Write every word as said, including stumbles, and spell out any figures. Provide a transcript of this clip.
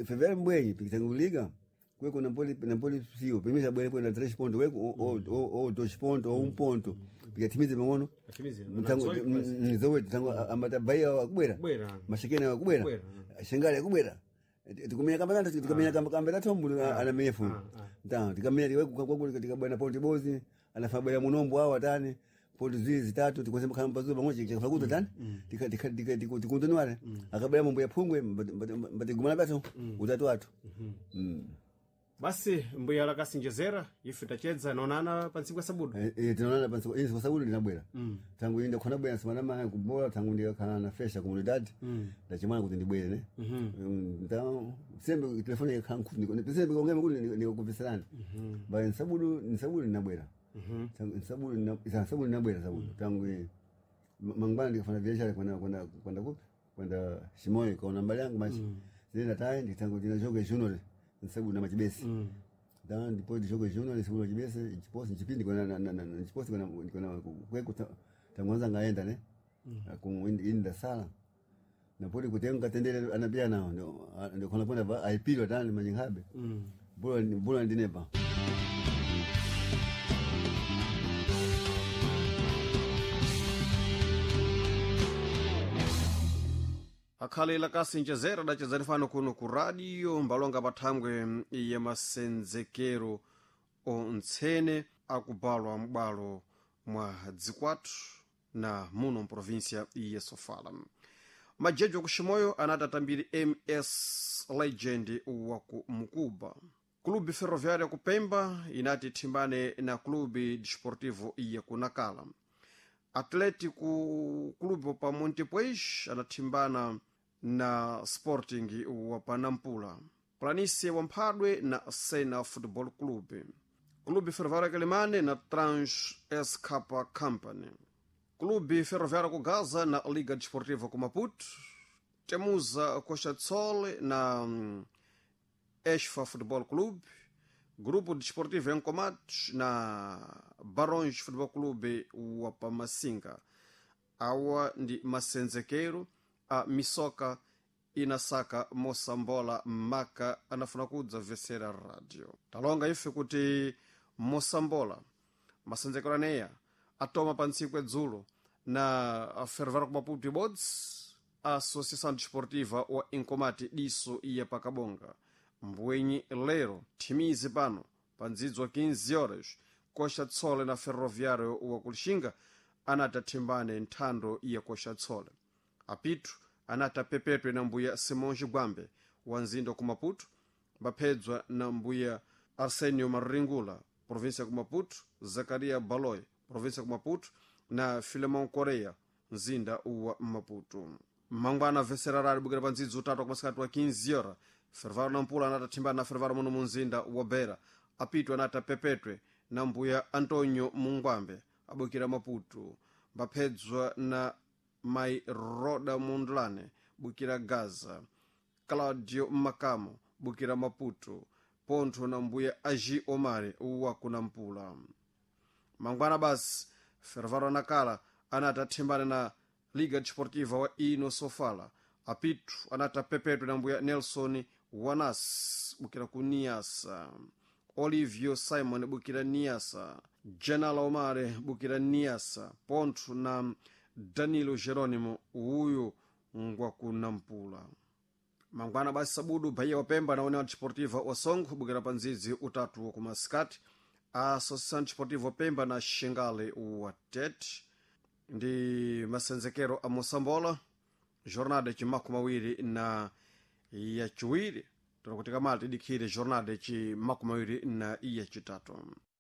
fevereiro mbwenyi pikitangulika kweko Napoli Napoli sio pemisa bwele kwa três pontos weko ou ou dois pontos ou um ponto pikatimize maono mtango nizowe tango amata baya kubwera mashikena wakubwera shingale kubwera tikumenya kamba tatu tikumenya kamba kamba tombu ana mefu nta tikamenya weko kwa kwa katika bwana ponti bozi anafabaya munombo hao watani ponti zizi tatu tikwasema kamba zuba ngochi kikafakuta tani tika tika tika tikuntunwale akabaya mambo ya pungwe mbatigumana bato utatu watu basi mbuya la kasinjezera ife tachedza nonana pansiku ya sabudu eh eh tinonana pansiku insi sabudu ndinabwera tangu inde khona bwera simana ma kubola tangu ndika kana na fesha comunidade ndachimana kuti ndibwere ne então sempre telefone kanku ndiko sempre ngome kuti ndiko kuvisalana ba sabudu ni sabudu ndinabwera tangu sabudu na sabudu ndinabwera sabudu tangu mangwana ndikafanya biashara kwenda kwenda kwenda kupi kwenda Shimoyo kwa namba yangu machi zile tai nditangu ndinajoga junior sababu na majibesi mm. dan ndipo dijogo jono ni sababu majibesi ichiposi nchipindi kwa na na ichiposi kwa kwa na kweko tangwanza ngaenda ne ku inda sala na poli kutenga tendele anabia nao ndio kuna kwenda aipilo tani majingabe mm. bora bora ndinepa akhali la kasinjezera dachezanifano kuno ku radio mbalonga pathangwe ya masenzekero ontsene akubalwa mbalo mwa dzikwatu na muno provincia ya Sofala. Majejo ku Shimoyo anatatambiri M S Legend wa ku Mukuba. Klubi Ferroviária ku Pemba inati timbane na Klubi Desportivo ya Kunakala. Atletico Clube pa Montepuez anatimbana na Sporting wa Panampula. Planície wa Mphadwe na Sena Football Club. Clube Ferroviária Quelimane na Trans S K Company. Clube Ferroviária ku Gaza na Liga Desportiva ku Maputo. Temuza Cochatsole na Esfa Football Club. Grupo Desportivo Encomatos na Barões Football Club wa Pamasinga. Awa ndi masenzekero a misoka inasaka Mosambola maka anafuna kudza vesera radio. Talonga ife kuti Mosambola masenzekero aneya atoma pansiku edzulo na Ferroviária ku Maputo Boards Associação Desportiva wa Inkomati diso iya pakabonga. Mbwenyi lero timizi pano panzidzo quinze horas Cochatsole na Ferroviário wa Kulixinga anata timbane nthando ya Cochatsole. Apitu anata pepetwe na mbuya Simonji Gwambe wa nzindo ku Maputo bapedzwa na mbuya Arsenio Maringula província ku Maputo, Zacaria Baloy província ku Maputo na Filemon Correia nzinda wa Maputo. Mangwana veserarari bugera panzidzo utatu kwa masikati wa quinze horas Ferroviário Nampula anata timbana na Ferroviário muno munzinda wa Beira. Apitu anata pepetwe na mbuya Antonio Mungwambe abukira Maputo bapedzwa na Mai Roda Mundlane bukira Gaza, Claudio Makamo bukira Maputo, Ponto na mbuya Aji Omari wa Kunampula. Mangwana basi Ferroviário Nakala anata timbana na Liga Desportiva wa Ino Sofala. Apitu anata pepetwe na mbuya Nelson Wanas bukira Kuniasa, Olivio Simon bukira Niasa, Janala Omare bukira Niasa, Ponto na Danilo Geronimo uyu ngwa Kunampula. Mangwana basi sabudu Bahia wa Pemba na União Desportiva wa Songo bukira panzizi utatu wa kumaskati. Associação Desportiva wa Pemba na Xingale wa Tete. Ndi masenzekero a Mosambola jornada ya makumawiri na ya chiwiri tunakutika mali dikire jornada ya makumawiri na ya chitatu.